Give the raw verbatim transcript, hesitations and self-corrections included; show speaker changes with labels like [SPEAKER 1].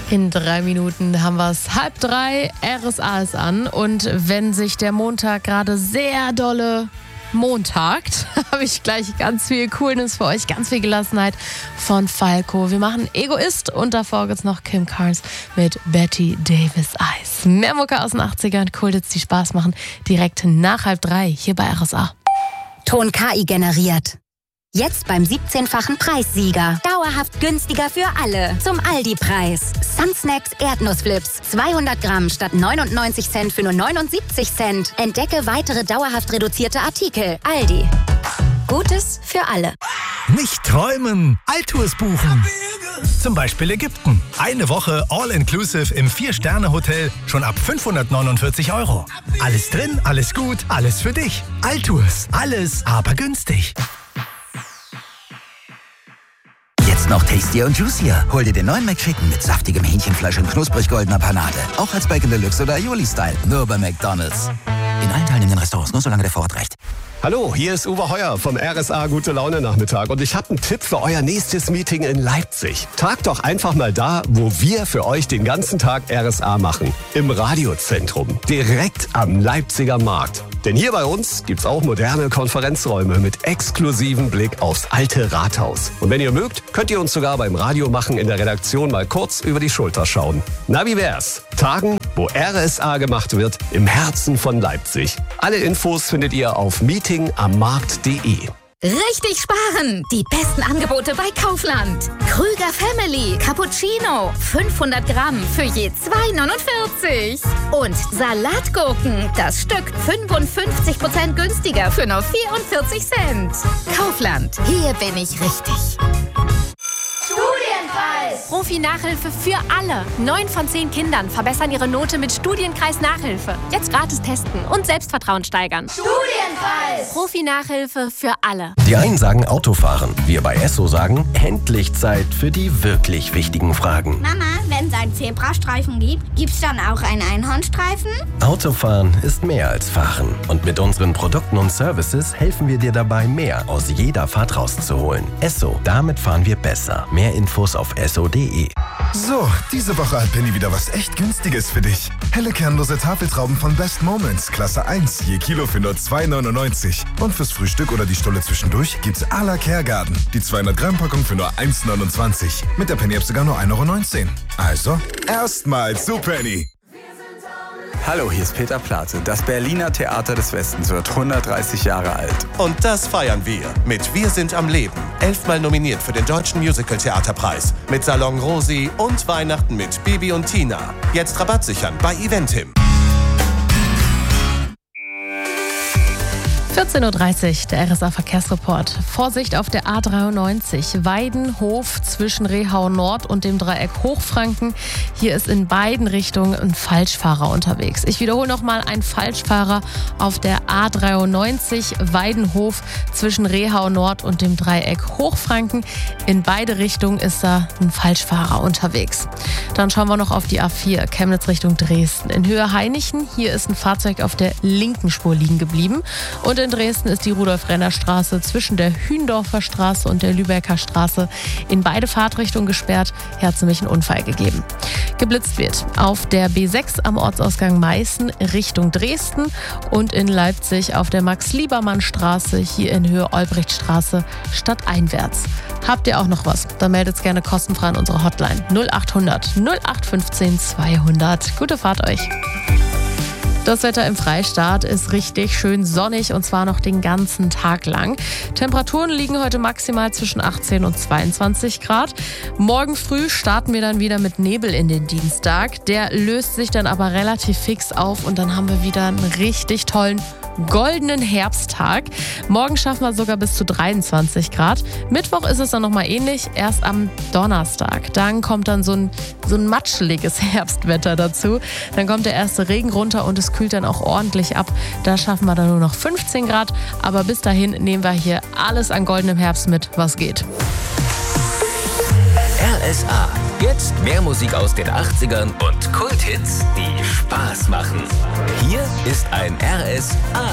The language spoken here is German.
[SPEAKER 1] In drei Minuten haben wir es. Halb drei, R S A ist an. Und wenn sich der Montag gerade sehr dolle montagt, habe ich gleich ganz viel Coolness für euch, ganz viel Gelassenheit von Falco. Wir machen Egoist und davor gibt es noch Kim Carnes mit Betty Davis Eyes. Mehr Mucke aus den achtzigern, Coolness, die Spaß machen, direkt nach halb drei hier bei R S A.
[SPEAKER 2] Ton K I generiert. Jetzt beim siebzehnfachen Preissieger. Dauerhaft günstiger für alle. Zum Aldi-Preis. Sunsnacks Erdnussflips. zweihundert Gramm statt neunundneunzig Cent für nur neunundsiebzig Cent. Entdecke weitere dauerhaft reduzierte Artikel. Aldi. Gutes für alle.
[SPEAKER 3] Nicht träumen, Altours buchen. Zum Beispiel Ägypten. Eine Woche All-Inclusive im vier-Sterne-Hotel schon ab fünfhundertneunundvierzig Euro. Alles drin, alles gut, alles für dich. Altours. Alles, aber günstig.
[SPEAKER 4] Jetzt noch tastier und juicier. Hol dir den neuen McChicken mit saftigem Hähnchenfleisch und knusprig goldener Panade. Auch als Bacon Deluxe oder Aioli-Style. Nur bei McDonald's. In allen teilnehmenden Restaurants, nur solange der Vorrat reicht.
[SPEAKER 5] Hallo, hier ist Uwe Heuer vom R S A Gute Laune Nachmittag und ich habe einen Tipp für euer nächstes Meeting in Leipzig. Tagt doch einfach mal da, wo wir für euch den ganzen Tag R S A machen. Im Radiozentrum, direkt am Leipziger Markt. Denn hier bei uns gibt's auch moderne Konferenzräume mit exklusivem Blick aufs alte Rathaus. Und wenn ihr mögt, könnt ihr uns sogar beim Radio machen in der Redaktion mal kurz über die Schulter schauen. Na, wie wär's? Tagen, wo R S A gemacht wird, im Herzen von Leipzig. Alle Infos findet ihr auf meeting am markt punkt de.
[SPEAKER 6] Richtig sparen! Die besten Angebote bei Kaufland. Krüger Family Cappuccino. fünfhundert Gramm für je zwei neunundvierzig. Und Salatgurken. Das Stück fünfundfünfzig Prozent günstiger für nur vierundvierzig Cent. Kaufland. Hier bin ich richtig.
[SPEAKER 7] Studienkreis! Profi-Nachhilfe für alle. Neun von zehn Kindern verbessern ihre Note mit Studienkreis-Nachhilfe. Jetzt gratis testen und Selbstvertrauen steigern.
[SPEAKER 8] Studienkreis!
[SPEAKER 7] Profi-Nachhilfe für alle.
[SPEAKER 9] Die einen sagen Autofahren. Wir bei Esso sagen, endlich Zeit für die wirklich wichtigen Fragen.
[SPEAKER 10] Mama, wenn es einen Zebrastreifen gibt, gibt's dann auch einen Einhornstreifen?
[SPEAKER 9] Autofahren ist mehr als Fahren. Und mit unseren Produkten und Services helfen wir dir dabei, mehr aus jeder Fahrt rauszuholen. Esso, damit fahren wir besser. Mehr Infos auf esso punkt de.
[SPEAKER 11] So, diese Woche hat Penny wieder was echt Günstiges für dich. Helle kernlose Tafeltrauben von Best Moments, Klasse eins, je Kilo für nur zwei neunundneunzig. Und fürs Frühstück oder die Stulle zwischendurch gibt's à la Kergarten. Die zweihundert Gramm Packung für nur eins neunundzwanzig. Mit der Penny-App sogar nur ein Euro neunzehn. Also, erstmal zu Penny.
[SPEAKER 12] Hallo, hier ist Peter Plate. Das Berliner Theater des Westens wird hundertdreißig Jahre alt.
[SPEAKER 13] Und das feiern wir mit Wir sind am Leben. Elfmal nominiert für den Deutschen Musical-Theaterpreis. Mit Salon Rosi und Weihnachten mit Bibi und Tina. Jetzt Rabatt sichern bei Eventim.
[SPEAKER 1] vierzehn Uhr dreißig, der R S A-Verkehrsreport. Vorsicht auf der A dreiundneunzig, Weidenhof zwischen Rehau Nord und dem Dreieck Hochfranken. Hier ist in beiden Richtungen ein Falschfahrer unterwegs. Ich wiederhole nochmal, ein Falschfahrer auf der A dreiundneunzig, Weidenhof zwischen Rehau Nord und dem Dreieck Hochfranken. In beide Richtungen ist da ein Falschfahrer unterwegs. Dann schauen wir noch auf die A vier, Chemnitz Richtung Dresden. In Höhe Hainichen, hier ist ein Fahrzeug auf der linken Spur liegen geblieben. Und in Dresden ist die Rudolf-Renner-Straße zwischen der Hündorfer Straße und der Lübecker Straße in beide Fahrtrichtungen gesperrt. Hier hat es nämlich einen Unfall gegeben. Geblitzt wird auf der B sechs am Ortsausgang Meißen Richtung Dresden und in Leipzig auf der Max-Liebermann-Straße hier in Höhe Olbrichtstraße stadteinwärts. Habt ihr auch noch was? Dann meldet es gerne kostenfrei an unsere Hotline null achthundert null acht fünfzehn zweihundert. Gute Fahrt euch! Das Wetter im Freistaat ist richtig schön sonnig und zwar noch den ganzen Tag lang. Temperaturen liegen heute maximal zwischen achtzehn und zweiundzwanzig Grad. Morgen früh starten wir dann wieder mit Nebel in den Dienstag. Der löst sich dann aber relativ fix auf und dann haben wir wieder einen richtig tollen goldenen Herbsttag. Morgen schaffen wir sogar bis zu dreiundzwanzig Grad. Mittwoch ist es dann nochmal ähnlich, erst am Donnerstag. Dann kommt dann so ein, so ein matscheliges Herbstwetter dazu. Dann kommt der erste Regen runter und es kühlt dann auch ordentlich ab. Da schaffen wir dann nur noch fünfzehn Grad. Aber bis dahin nehmen wir hier alles an goldenem Herbst mit, was geht.
[SPEAKER 14] R S A. Jetzt mehr Musik aus den achtzigern und Kulthits, die Spaß machen. Hier ist ein R S A